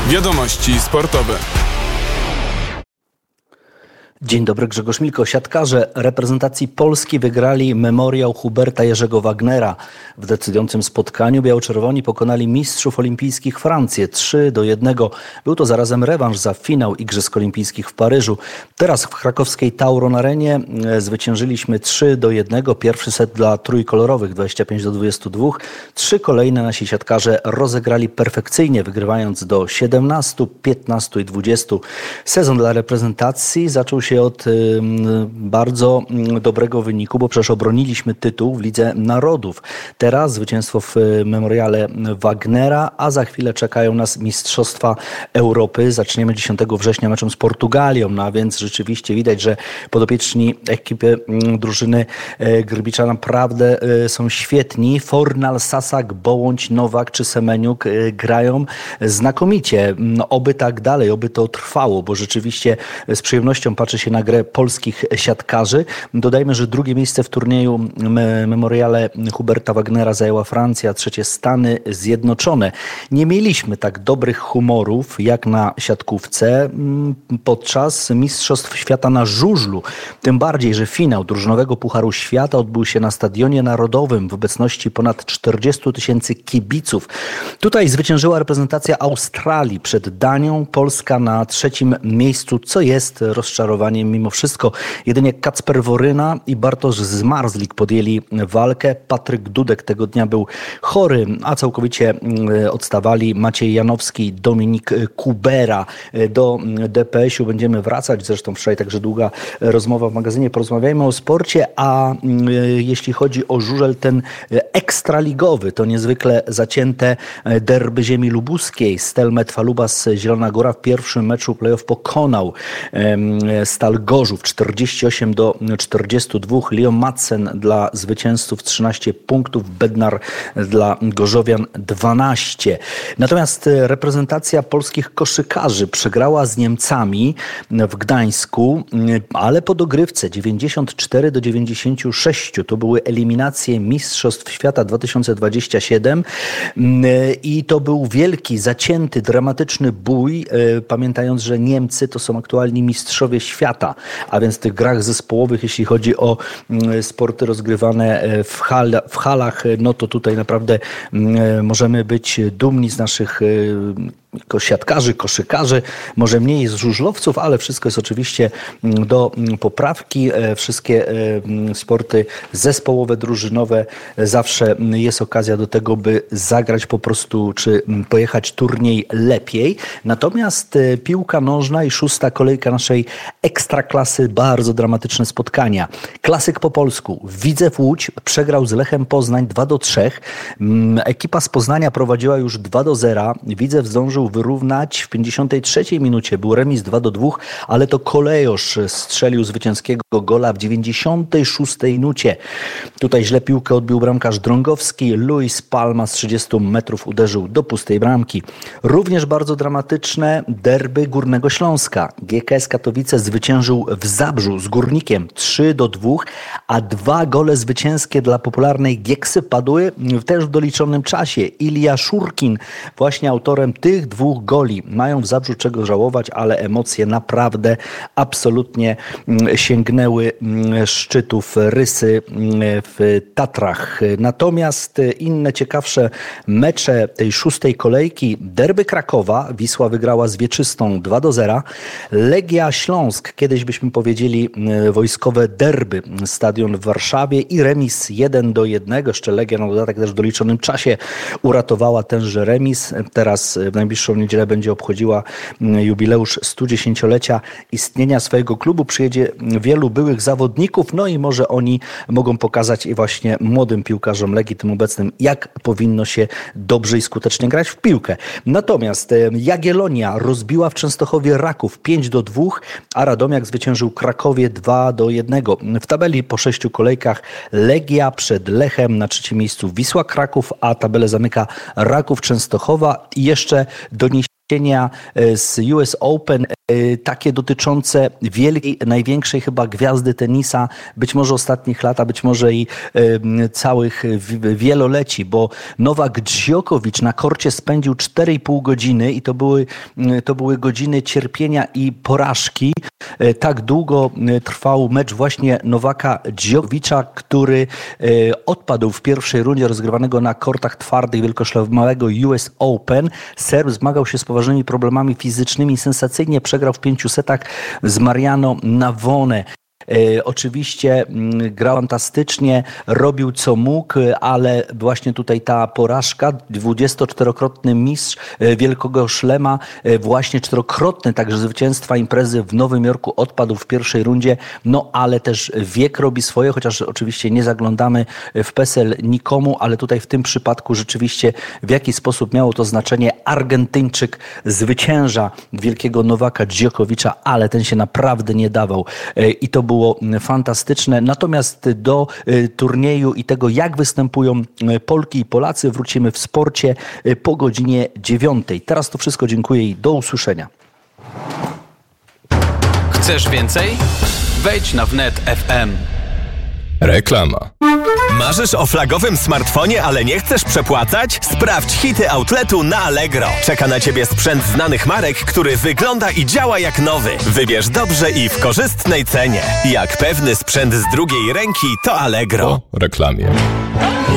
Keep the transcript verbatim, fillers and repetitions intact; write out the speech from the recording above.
Wiadomości sportowe. Dzień dobry, Grzegorz Milko. Siatkarze reprezentacji Polski wygrali memoriał Huberta Jerzego Wagnera. W decydującym spotkaniu biało-czerwoni pokonali mistrzów olimpijskich Francję trzy do jednego. Był to zarazem rewanż za finał Igrzysk Olimpijskich w Paryżu. Teraz w krakowskiej Tauron Arenie zwyciężyliśmy trzy do jednego. Pierwszy set dla trójkolorowych dwadzieścia pięć do dwudziestu dwóch. Trzy kolejne nasi siatkarze rozegrali perfekcyjnie, wygrywając do siedemnastu, piętnastu i dwudziestu. Sezon dla reprezentacji zaczął się od y, bardzo dobrego wyniku, bo przecież obroniliśmy tytuł w Lidze Narodów. Teraz zwycięstwo w memoriale Wagnera, a za chwilę czekają nas Mistrzostwa Europy. Zaczniemy dziesiątego września meczem z Portugalią, no a więc rzeczywiście widać, że podopieczni ekipy drużyny Grbicza naprawdę są świetni. Fornal, Sasak, Bołądź, Nowak czy Semeniuk grają znakomicie. Oby tak dalej, oby to trwało, bo rzeczywiście z przyjemnością patrzy się na grę polskich siatkarzy. Dodajmy, że drugie miejsce w turnieju memoriale Huberta Wagnera zajęła Francja, trzecie Stany Zjednoczone. Nie mieliśmy tak dobrych humorów jak na siatkówce podczas Mistrzostw Świata na żużlu. Tym bardziej, że finał drużynowego Pucharu Świata odbył się na Stadionie Narodowym w obecności ponad czterdziestu tysięcy kibiców. Tutaj zwyciężyła reprezentacja Australii przed Danią. Polska na trzecim miejscu, co jest rozczarowaniem mimo wszystko. Jedynie Kacper Woryna i Bartosz Zmarzlik podjęli walkę. Patryk Dudek tego dnia był chory, a całkowicie odstawali Maciej Janowski i Dominik Kubera. Do D P S-u będziemy wracać. Zresztą wczoraj także długa rozmowa w magazynie Porozmawiajmy o sporcie, a jeśli chodzi o żużel ten ekstraligowy, to niezwykle zacięte derby ziemi lubuskiej. Stelmet Falubas Zielona Góra w pierwszym meczu play-off pokonał Stal Gorzów czterdzieści osiem do czterdziestu dwóch. Leon Madsen dla zwycięzców trzynaście punktów, Bednar dla Gorzowian dwanaście. Natomiast reprezentacja polskich koszykarzy przegrała z Niemcami w Gdańsku, ale po dogrywce dziewięćdziesiąt cztery do dziewięćdziesięciu sześciu. To były eliminacje Mistrzostw Świata dwa tysiące dwudziestego siódmego i to był wielki, zacięty, dramatyczny bój, pamiętając, że Niemcy to są aktualni mistrzowie świata, a więc w tych grach zespołowych, jeśli chodzi o sporty rozgrywane w, hal, w halach, no to tutaj naprawdę możemy być dumni z naszych siatkarzy, koszykarzy, może mniej z żużlowców, ale wszystko jest oczywiście do poprawki. Wszystkie sporty zespołowe, drużynowe, zawsze jest okazja do tego, by zagrać po prostu, czy pojechać turniej lepiej. Natomiast piłka nożna i szósta kolejka naszej ekstraklasy, bardzo dramatyczne spotkania. Klasyk po polsku. Widzew Łódź przegrał z Lechem Poznań dwa do trzech. Ekipa z Poznania prowadziła już dwa do zera. Widzew zdążył wyrównać w pięćdziesiątej trzeciej minucie. Był remis dwa do dwóch, ale to Kolejosz strzelił zwycięskiego gola w dziewięćdziesiątej szóstej minucie. Tutaj źle piłkę odbił bramkarz Drągowski. Luis Palma z trzydziestu metrów uderzył do pustej bramki. Również bardzo dramatyczne derby Górnego Śląska. G K S Katowice zwyciężył w Zabrzu z Górnikiem trzy do dwóch, a dwa gole zwycięskie dla popularnej Gieksy padły też w doliczonym czasie. Ilja Szurkin, właśnie autorem tych dwóch goli. Mają w Zabrzu czego żałować, ale emocje naprawdę absolutnie sięgnęły szczytów Rysy w Tatrach. Natomiast inne ciekawsze mecze tej szóstej kolejki. Derby Krakowa. Wisła wygrała z Wieczystą dwa do zera. Legia Śląsk, kiedyś byśmy powiedzieli wojskowe derby. Stadion w Warszawie i remis jeden do jednego. Jeszcze Legia na dodatek też w doliczonym czasie uratowała tenże remis. Teraz w najbliższą niedzielę będzie obchodziła jubileusz studziesięciolecia istnienia swojego klubu. Przyjedzie wielu byłych zawodników, no i może oni mogą pokazać i właśnie młodym piłkarzom Legii, tym obecnym, jak powinno się dobrze i skutecznie grać w piłkę. Natomiast Jagiellonia rozbiła w Częstochowie Raków pięć do dwóch, a Radomiak zwyciężył Krakowie dwa do jednego. W tabeli po sześciu kolejkach Legia przed Lechem, na trzecim miejscu Wisła Kraków, a tabelę zamyka Raków Częstochowa i jeszcze doniesienie z U S Open, takie dotyczące wielkiej, największej chyba gwiazdy tenisa, być może ostatnich lat, a być może i całych wieloleci, bo Nowak Djokovic na korcie spędził cztery i pół godziny i to były, to były godziny cierpienia i porażki. Tak długo trwał mecz właśnie Nowaka Djokovicia, który odpadł w pierwszej rundzie rozgrywanego na kortach twardych wielkoszlemowego U S Open. Serb zmagał się z poważnymi problemami fizycznymi, sensacyjnie przegrał w pięciu setach z Mariano Navone. E, oczywiście m, grał fantastycznie, robił co mógł, ale właśnie tutaj ta porażka, dwudziestoczterokrotny mistrz e, Wielkiego Szlema, e, właśnie czterokrotny także zwycięstwa imprezy w Nowym Jorku odpadł w pierwszej rundzie, no ale też wiek robi swoje, chociaż oczywiście nie zaglądamy w PESEL nikomu, ale tutaj w tym przypadku rzeczywiście w jaki sposób miało to znaczenie. Argentyńczyk zwycięża wielkiego Nowaka Djokovicza, ale ten się naprawdę nie dawał e, i to było fantastyczne. Natomiast do y, turnieju i tego, jak występują y, Polki i Polacy, wrócimy w sporcie y, po godzinie dziewiątej. Teraz to wszystko, dziękuję i do usłyszenia. Chcesz więcej? Wejdź na wnet kropka f m. Reklama. Marzysz o flagowym smartfonie, ale nie chcesz przepłacać? Sprawdź hity outletu na Allegro. Czeka na Ciebie sprzęt znanych marek, który wygląda i działa jak nowy. Wybierz dobrze i w korzystnej cenie. Jak pewny sprzęt z drugiej ręki, to Allegro. Po reklamie.